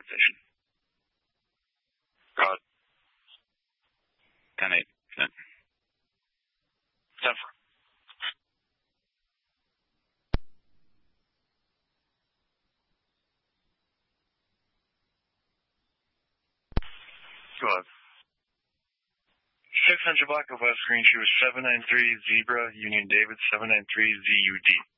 station. God. 10-8. 10. 10-4. Go ahead. 600 Black of West Green Shoe 793 Zebra Union David 793 ZUD.